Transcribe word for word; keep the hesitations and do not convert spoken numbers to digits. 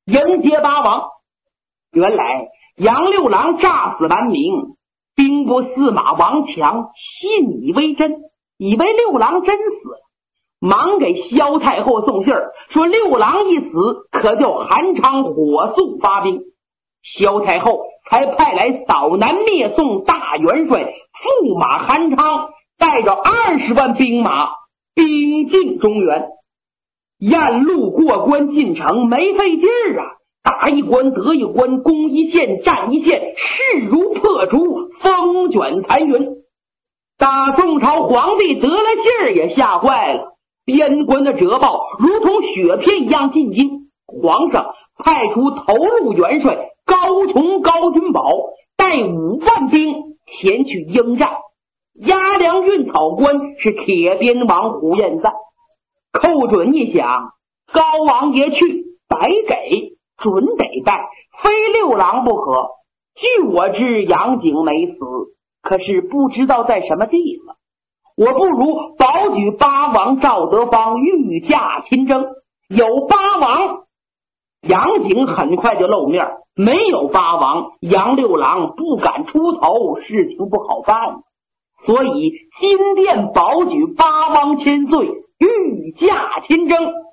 迎接八王。原来杨六郎诈死顽名，兵部司马王强信以为真，以为六郎真死了，忙给萧太后送信儿，说六郎一死，可叫韩昌火速发兵。萧太后才派来扫南灭宋大元帅驸马韩昌，带着二十万兵马兵进中原。沿路过关进城没费劲儿啊，打一关得一关，攻一线战一线，势如破竹，风卷残云。大宋朝皇帝得了信儿也吓坏了，边关的折报如同雪片一样进京。皇上派出头路元帅高崇高君宝带五万兵前去应战。押粮运草官是铁鞭王胡彦赞。寇准一想，高王爷去白给，准得拜，非六郎不可。据我知杨景没死，可是不知道在什么地方。我不如保举八王赵德芳御驾亲征，有八王杨景很快就露面，没有八王杨六郎不敢出头，事情不好办。所以金殿保举八王千岁，御驾亲征。